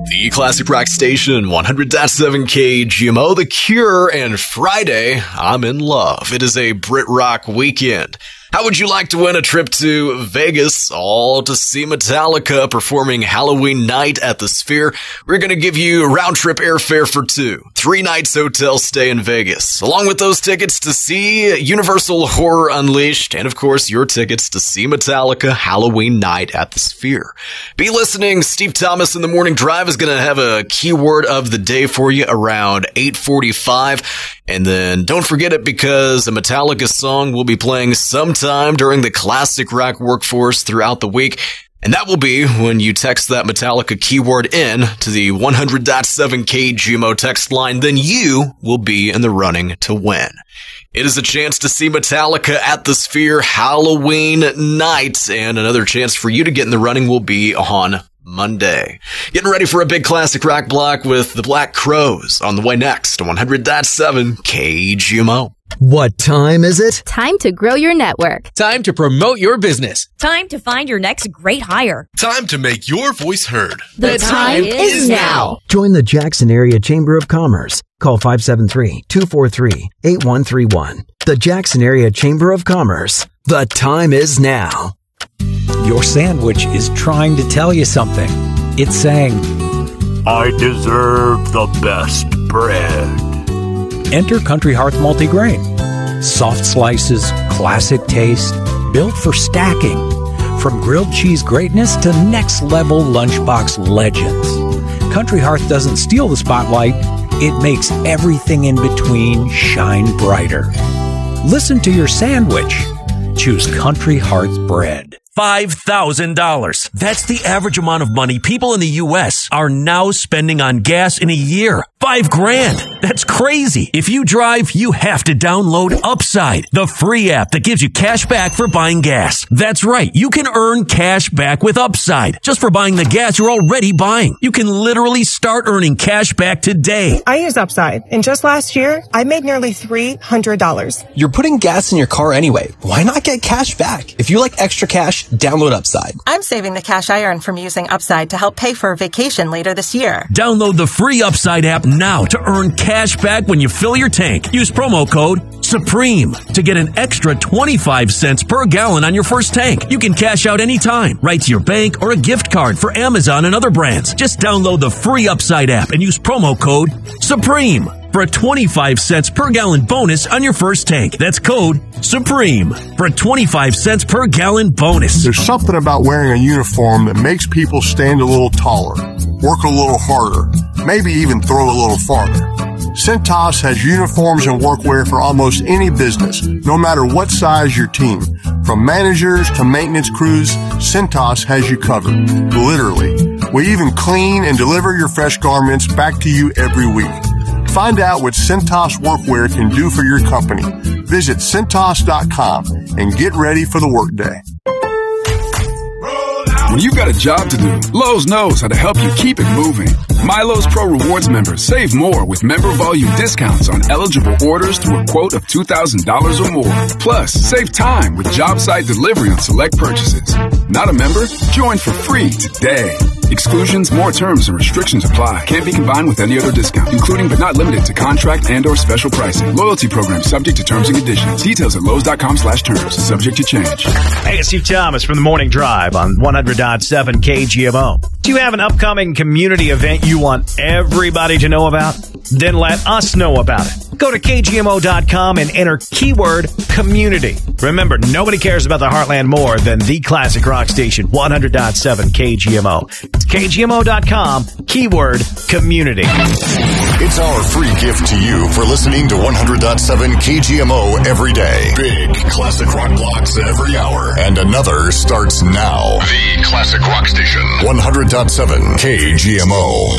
The Classic Rock Station, 100.7 KGMO, The Cure, and Friday, I'm in love. It is a Brit Rock weekend. How would you like to win a trip to Vegas, all to see Metallica performing Halloween night at the Sphere? We're going to give you round-trip airfare for 2, 3 nights hotel stay in Vegas, along with those tickets to see Universal Horror Unleashed, and of course, your tickets to see Metallica Halloween night at the Sphere. Be listening. Steve Thomas in the Morning Drive is going to have a keyword of the day for you around 8:45. And then don't forget it, because a Metallica song will be playing sometime during the Classic Rock Workforce throughout the week. And that will be when you text that Metallica keyword in to the 100.7 KGMO text line. Then you will be in the running to win. It is a chance to see Metallica at the Sphere Halloween night. And another chance for you to get in the running will be on Monday. Getting ready for a big classic rock block with the Black Crowes on the way next to 100.7 KGMO. What time is it? Time to grow your network. Time to promote your business. Time to find your next great hire. Time to make your voice heard. The time is now. Join the Jackson Area Chamber of Commerce. Call 573-243-8131. The Jackson Area Chamber of Commerce. The time is now. Your sandwich is trying to tell you something. It's saying, I deserve the best bread. Enter Country Hearth Multigrain. Soft slices, classic taste, built for stacking. From grilled cheese greatness to next level lunchbox legends. Country Hearth doesn't steal the spotlight, it makes everything in between shine brighter. Listen to your sandwich. Choose Country Hearth bread. $5,000. That's the average amount of money people in the U.S. are now spending on gas in a year. $5,000. That's crazy. If you drive, you have to download Upside, the free app that gives you cash back for buying gas. That's right. You can earn cash back with Upside just for buying the gas you're already buying. You can literally start earning cash back today. I use Upside, and just last year, I made nearly $300. You're putting gas in your car anyway. Why not get cash back? If you like extra cash, download Upside. I'm saving the cash I earn from using Upside to help pay for a vacation later this year. Download the free Upside app now to earn cash back when you fill your tank. Use promo code SUPREME to get an extra 25 cents per gallon on your first tank. You can cash out anytime, right to your bank or a gift card for Amazon and other brands. Just download the free Upside app and use promo code SUPREME for a 25 cents per gallon bonus on your first tank. That's code SUPREME for a 25 cents per gallon bonus. There's something about wearing a uniform that makes people stand a little taller, work a little harder, maybe even throw a little farther. Cintas has uniforms and workwear for almost any business, no matter what size your team. From managers to maintenance crews, Cintas has you covered. Literally. We even clean and deliver your fresh garments back to you every week. Find out what Cintas Workwear can do for your company. Visit Cintas.com and get ready for the workday. When you've got a job to do, Lowe's knows how to help you keep it moving. MyLowe's Pro Rewards members save more with member volume discounts on eligible orders through a quote of $2,000 or more. Plus, save time with job site delivery on select purchases. Not a member? Join for free today. Exclusions, more terms, and restrictions apply. Can't be combined with any other discount, including but not limited to contract and/or special pricing. Loyalty program subject to terms and conditions. Details at Lowe's.com/terms. Subject to change. Hey, it's Steve Thomas from the Morning Drive on 100.7 KGMO. Do you have an upcoming community event you want everybody to know about? Then let us know about it. Go to KGMO.com and enter keyword community. Remember, nobody cares about the Heartland more than the Classic Rock Station, 100.7 KGMO. It's KGMO.com, keyword community. It's our free gift to you for listening to 100.7 KGMO every day. Big classic rock blocks every hour. And another starts now. The Classic Rock Station, 100.7 KGMO.